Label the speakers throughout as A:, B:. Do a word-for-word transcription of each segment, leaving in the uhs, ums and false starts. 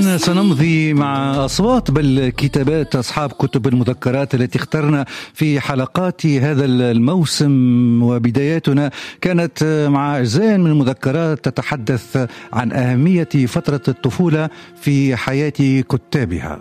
A: إذن سنمضي مع أصوات بل كتابات أصحاب كتب المذكرات التي اخترنا في حلقات هذا الموسم، وبداياتنا كانت مع أجزاء من المذكرات تتحدث عن أهمية فترة الطفولة في حياة كتابها.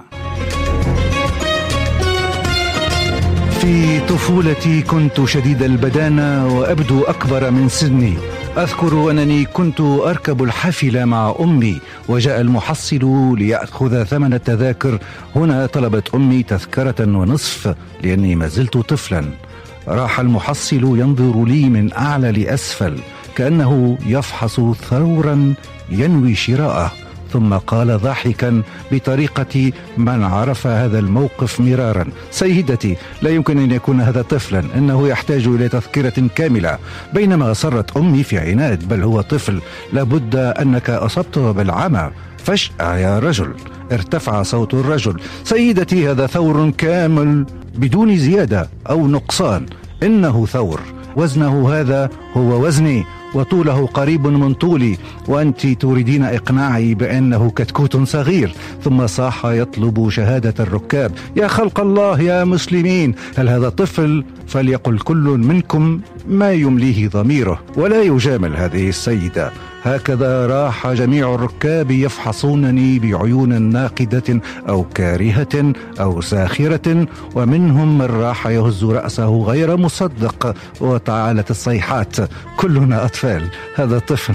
A: في طفولتي كنت شديد البدانة وأبدو أكبر من سني. أذكر أنني كنت أركب الحافلة مع أمي، وجاء المحصل ليأخذ ثمن التذاكر. هنا طلبت أمي تذكرة ونصف لأني ما زلت طفلا. راح المحصل ينظر لي من أعلى لأسفل كأنه يفحص ثورا ينوي شراءه، ثم قال ضاحكا بطريقة من عرف هذا الموقف مرارا: سيدتي، لا يمكن أن يكون هذا طفلا، إنه يحتاج إلى تذكرة كاملة. بينما أصرت أمي في عناد: بل هو طفل، لابد أنك أصبته بالعمى. فجأة يا رجل ارتفع صوت الرجل: سيدتي، هذا ثور كامل بدون زيادة أو نقصان، إنه ثور، وزنه هذا هو وزني وطوله قريب من طولي، وأنت تريدين إقناعي بأنه كتكوت صغير. ثم صاح يطلب شهادة الركاب: يا خلق الله يا مسلمين، هل هذا طفل؟ فليقل كل منكم ما يمليه ضميره، ولا يجامل هذه السيدة. هكذا راح جميع الركاب يفحصونني بعيون ناقدة أو كارهة أو ساخرة، ومنهم من راح يهز رأسه غير مصدق. وتعالت الصيحات: كلنا أطفال، هذا طفل.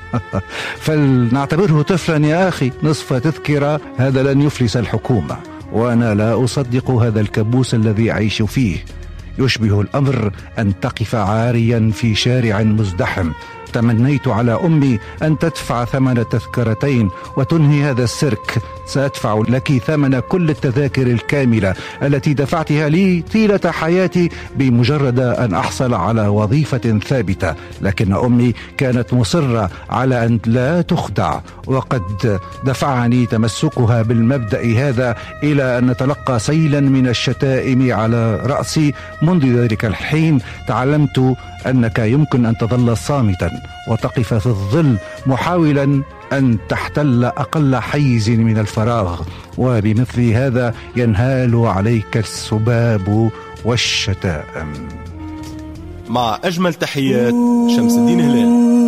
A: فلنعتبره طفلا يا أخي، نصف تذكرة، هذا لن يفلس الحكومة. وأنا لا أصدق هذا الكابوس الذي أعيش فيه. يشبه الأمر أن تقف عاريا في شارع مزدحم. تمنيت على أمي أن تدفع ثمن التذكرتين وتنهي هذا السيرك. سأدفع لك ثمن كل التذاكر الكاملة التي دفعتها لي طيلة حياتي بمجرد أن أحصل على وظيفة ثابتة. لكن أمي كانت مصرة على أن لا تخدع، وقد دفعني تمسكها بالمبدأ هذا إلى أن نتلقى سيلا من الشتائم على رأسي. منذ ذلك الحين تعلمت أنك يمكن أن تظل صامتا وتقف في الظل محاولا أن تحتل أقل حيز من الفراغ، وبمثل هذا ينهال عليك السباب والشتائم.
B: مع أجمل تحيات، شمس الدين هلال.